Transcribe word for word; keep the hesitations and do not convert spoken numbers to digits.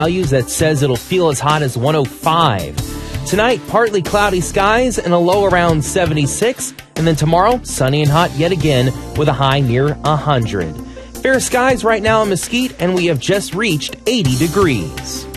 values that says it'll feel as hot as one oh five. Tonight, partly cloudy skies and a low around seventy-six. And then tomorrow, sunny and hot yet again with a high near one hundred. Fair skies right now in Mesquite, and we have just reached eighty degrees.